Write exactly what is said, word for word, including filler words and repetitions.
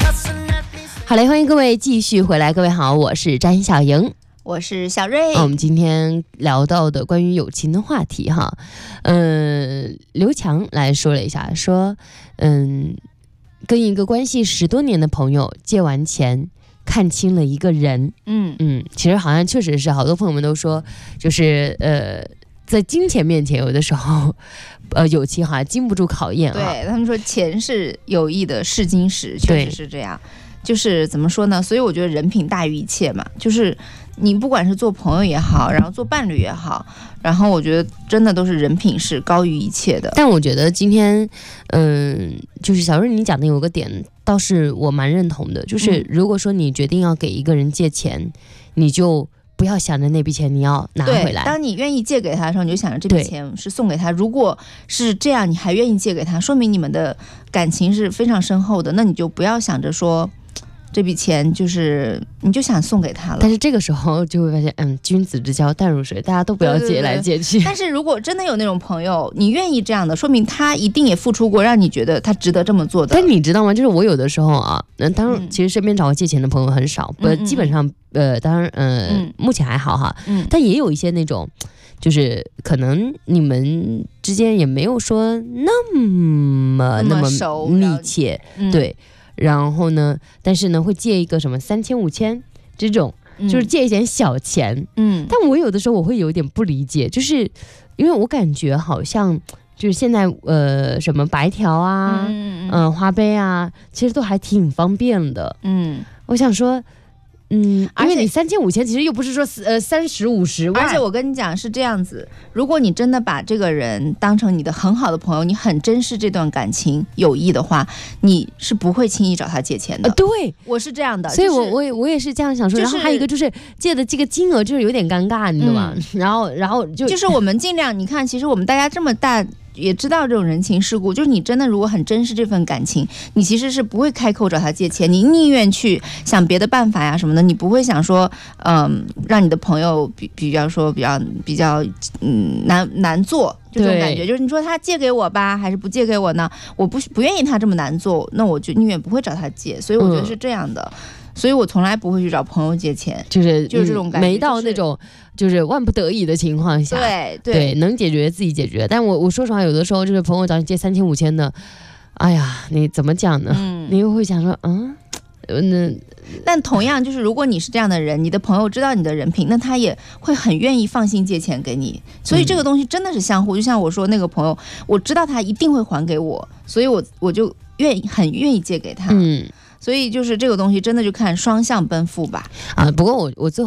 好嘞，欢迎各位继续回来。各位好，我是詹小莹， 我是小瑞。 我们今天聊到的关于友情的话题哈，嗯，刘强来说了一下，说，嗯，跟一个关系十多年的朋友借完钱，看清了一个人， 嗯嗯，其实好像确实是好多朋友们都说，就是呃，在金钱面前，有的时候，呃，友情好像经不住考验啊。 对他们说，钱是友谊的试金石，确实是这样。就是怎么说呢？所以我觉得人品大于一切嘛。就是你不管是做朋友也好，然后做伴侣也好，然后我觉得真的都是人品是高于一切的。 但我觉得今天，嗯，就是小瑞你讲的有个点，倒是我蛮认同的，就是如果说你决定要给一个人借钱，嗯、你就不要想着那笔钱你要拿回来。 当你愿意借给他的时候，你就想着这笔钱是送给他。如果是这样，你还愿意借给他，说明你们的感情是非常深厚的。那你就不要想着说这笔钱就是你就想送给他了。 但是这个时候就会发现，嗯，君子之交淡如水，大家都不要借来借去。 对对对，但是如果真的有那种朋友，你愿意这样的，说明他一定也付出过，让你觉得他值得这么做的。 但你知道吗？就是我有的时候啊，嗯，当然其实身边找我借钱的朋友很少，不、嗯，基本上呃，当然呃、嗯，目前还好哈，嗯，但也有一些那种。就是可能你们之间也没有说那么那么密切， 嗯、 对，然后呢，但是呢会借一个什么三千五千这种，嗯、就是借一点小钱，嗯，但我有的时候我会有点不理解，就是因为我感觉好像就是现在呃什么白条啊，嗯、呃、花呗啊，其实都还挺方便的，嗯，我想说。嗯，因为你三千五千其实又不是说呃三十五十万， 而且我跟你讲是这样子，如果你真的把这个人当成你的很好的朋友，你很珍视这段感情友谊的话，你是不会轻易找他借钱的。 呃、对， 我是这样的， 所以我、就是、我也我也是这样想说、就是。然后还有一个就是借的这个金额就是有点尴尬，你知道吗？嗯、然后然后就就是我们尽量，你看，其实我们大家这么大。也知道这种人情世故，就是你真的如果很珍视这份感情，你其实是不会开口找他借钱，你宁愿去想别的办法呀什么的，你不会想说，嗯，让你的朋友比比较说比较比较嗯难难做，就这种感觉，就是你说他借给我吧，还是不借给我呢？我不不愿意他这么难做，那我就宁愿不会找他借，所以我觉得是这样的。嗯，所以我从来不会去找朋友借钱， 就是就是这种感觉， 没到那种就是万不得已的情况下， 对 对, 对，能解决自己解决。但我我说实话，有的时候就是朋友找你借三千五千的，哎呀，你怎么讲呢？嗯、你又会想说，嗯，那但同样就是，如果你是这样的人，你的朋友知道你的人品，那他也会很愿意放心借钱给你。所以这个东西真的是相互，嗯、就像我说那个朋友，我知道他一定会还给我，所以我我就愿意很愿意借给他。嗯。所以就是这个东西真的就看双向奔赴吧。 啊，不过我我最后。